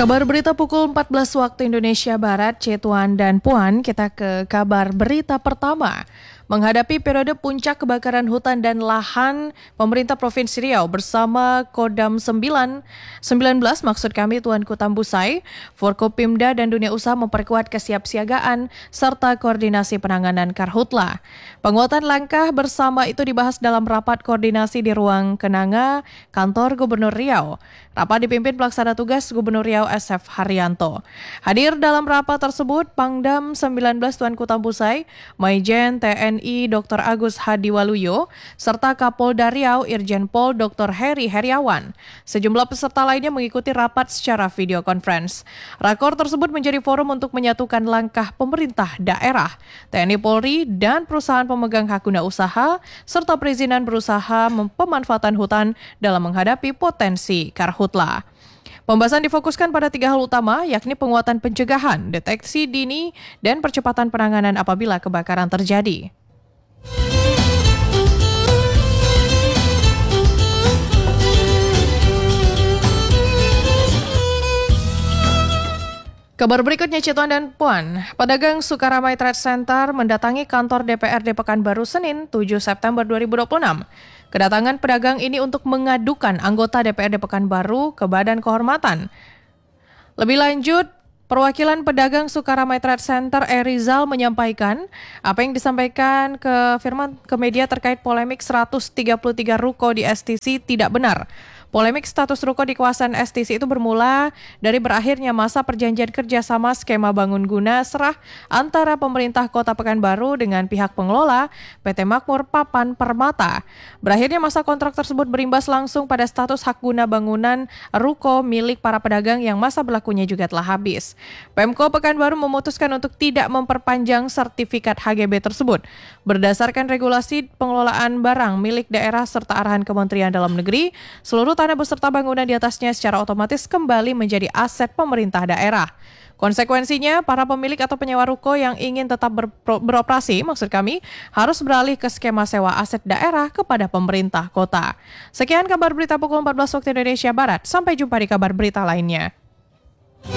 Kabar berita pukul 14 waktu Indonesia Barat, Tuan dan Puan, kita ke kabar berita pertama. Menghadapi periode puncak kebakaran hutan dan lahan, pemerintah Provinsi Riau bersama Kodam 19 maksud kami Tuanku Tambusai, Forkopimda dan dunia usaha memperkuat kesiapsiagaan serta koordinasi penanganan karhutla. Penguatan langkah bersama itu dibahas dalam rapat koordinasi di ruang Kenanga, kantor Gubernur Riau. Rapat dipimpin pelaksana tugas Gubernur Riau SF Haryanto. Hadir dalam rapat tersebut Pangdam 19 Tuanku Tambusai, Maijen TNI Dr. Agus Hadiwaluyo, serta Kapolda Riau Irjen Pol Dr. Heri Heriawan. Sejumlah peserta lainnya mengikuti rapat secara video conference. Rakor tersebut menjadi forum untuk menyatukan langkah pemerintah daerah, TNI Polri, dan perusahaan pemegang hak guna usaha, serta perizinan berusaha pemanfaatan hutan dalam menghadapi potensi karhutla. Pembahasan difokuskan pada 3 hal utama, yakni penguatan pencegahan, deteksi dini, dan percepatan penanganan apabila kebakaran terjadi. Kabar berikutnya, Tuan dan Puan. Pedagang Sukaramai Trade Center mendatangi kantor DPRD Pekanbaru Senin 7 September 2026. Kedatangan pedagang ini untuk mengadukan anggota DPRD Pekanbaru ke Badan Kehormatan. Lebih lanjut, perwakilan pedagang Sukaramai Trade Center Rizal menyampaikan apa yang disampaikan ke media terkait polemik 133 ruko di STC tidak benar. Polemik status ruko di kawasan STC itu bermula dari berakhirnya masa perjanjian kerjasama skema bangun guna serah antara pemerintah Kota Pekanbaru dengan pihak pengelola PT Makmur Papan Permata. Berakhirnya masa kontrak tersebut berimbas langsung pada status hak guna bangunan ruko milik para pedagang yang masa berlakunya juga telah habis. Pemko Pekanbaru memutuskan untuk tidak memperpanjang sertifikat HGB tersebut. Berdasarkan regulasi pengelolaan barang milik daerah serta arahan Kementerian Dalam Negeri, seluruh tanah beserta bangunan di atasnya secara otomatis kembali menjadi aset pemerintah daerah. Konsekuensinya, para pemilik atau penyewa ruko yang ingin tetap beroperasi, maksud kami, harus beralih ke skema sewa aset daerah kepada pemerintah kota. Sekian kabar berita pukul 14 waktu Indonesia Barat. Sampai jumpa di kabar berita lainnya.